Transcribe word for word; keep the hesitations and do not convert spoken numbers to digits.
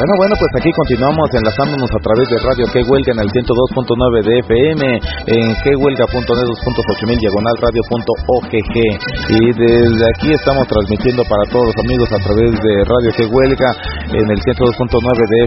Bueno, bueno, pues aquí continuamos enlazándonos a través de Radio Que Huelga en el ciento dos punto nueve de F M, en que huelga punto net, dos punto ocho mil, diagonal radio punto o g g. Y desde aquí estamos transmitiendo para todos los amigos a través de Radio Que Huelga en el ciento dos punto nueve de